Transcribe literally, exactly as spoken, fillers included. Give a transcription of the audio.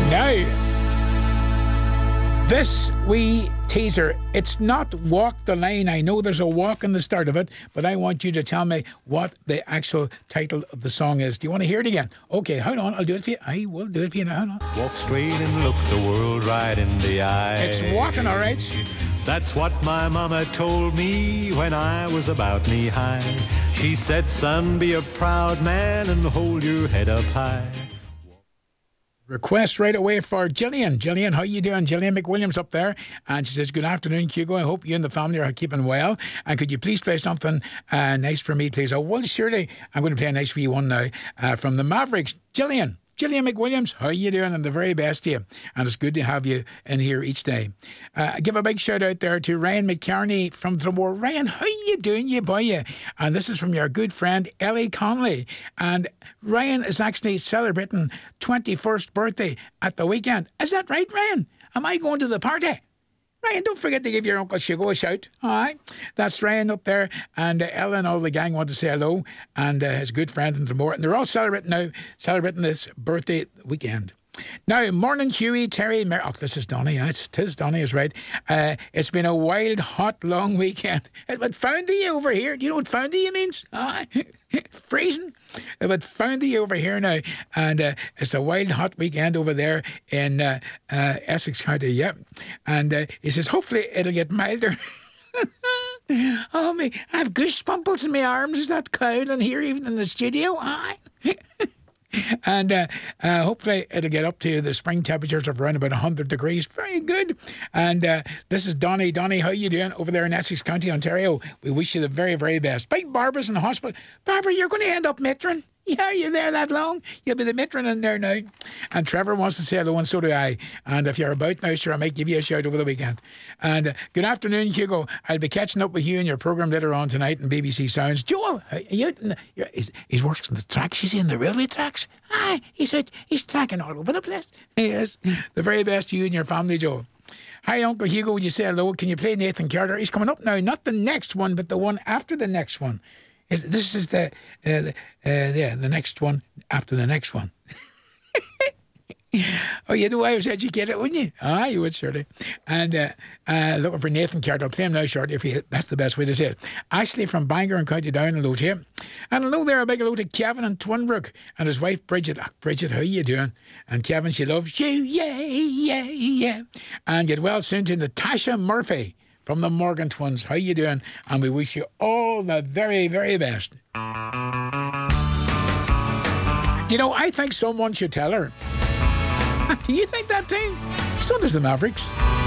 Now, this wee teaser, it's not Walk the Line. I know there's a walk in the start of it, but I want you to tell me what the actual title of the song is. Do you want to hear it again? Okay, hold on, I'll do it for you. I will do it for you now, hold on. Walk straight and look the world right in the eye. It's walking, all right. That's what my mama told me when I was about knee high. She said, son, be a proud man and hold your head up high. Request right away for Gillian. Gillian, how you doing? Gillian McWilliams up there. And she says, good afternoon, Hugo. I hope you and the family are keeping well. And could you please play something uh, nice for me, please? Oh, well, surely I'm going to play a nice wee one now uh, from the Mavericks. Gillian. Gillian McWilliams, how you doing? And the very best to you. And it's good to have you in here each day. Uh, give a big shout out there to Ryan McCarney from Drumore. Ryan, how you doing, you boy? You? And this is from your good friend Ellie Conley. And Ryan is actually celebrating twenty-first birthday at the weekend. Is that right, Ryan? Am I going to the party? Ryan, don't forget to give your Uncle Hugo a shout. All right. That's Ryan up there. And uh, Ella and all the gang want to say hello. And uh, his good friend in Drumore. And they're all celebrating now, celebrating this birthday weekend. Now, morning, Huey, Terry, Mer- oh, this is Donny. Yeah, it's tis Donny is right. Uh, it's been a wild, hot, long weekend. But Foundy over here. Do you know what Foundy means? Ah, freezing. But Foundy over here now, and uh, it's a wild, hot weekend over there in uh, uh, Essex County. Yep. And uh, he says, hopefully it'll get milder. Oh, me, I have goosebumps in my arms. Is that cold in here, even in the studio? Aye. And uh, uh, hopefully it'll get up to the spring temperatures of around about one hundred degrees. Very good. And uh, this is Donny. Donny, how you doing over there in Essex County, Ontario? We wish you the very, very best. Big Barbara's in the hospital. Barbara, you're going to end up matron. Yeah, are you there that long? You'll be the matron in there now. And Trevor wants to say hello, and so do I. And if you're about now, sure, I might give you a shout over the weekend. And uh, good afternoon, Hugo. I'll be catching up with you in your programme later on tonight in B B C Sounds. Joel, are you, you're, he's, he's working the tracks. He's in the railway tracks. Ah, he's out, he's tracking all over the place. Yes, the very best to you and your family, Joel. Hi, Uncle Hugo. Would you say hello? Can you play Nathan Carter? He's coming up now. Not the next one, but the one after the next one. This is the, uh, uh, yeah, the next one after the next one. Oh, you know I was educated, wouldn't you? Ah, you would, surely. And uh, uh, looking for Nathan Carter. I'll play him now shortly if you, that's the best way to say it. Ashley from Bangor and County Down, hello to you. And hello there, a big hello to Kevin in Twinbrook and his wife Bridget. Oh, Bridget, how you doing? And Kevin, she loves you, yeah, yeah, yeah. And get well soon to Natasha Murphy from the Morgan Twins. How you doing? And we wish you all the very, very best. You know, I think someone should tell her. Do you think that, too? So does the Mavericks.